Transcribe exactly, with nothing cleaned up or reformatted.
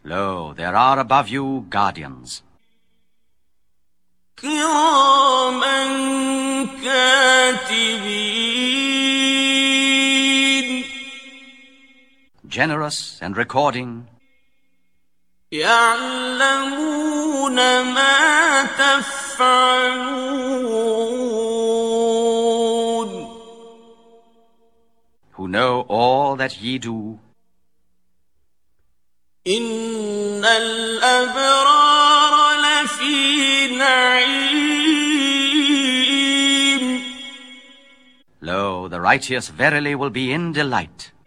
Lo, there are above you guardians. كِرَامًا كَاتِبِينَ. Generous and recording. يَعْلَمُونَ مَا تَفْعَلُونَ. Who know all that ye do. إِنَّ الْأَبْرَارَ لَفِي نَعِيمٍ. Lo, the righteous verily will be in delight.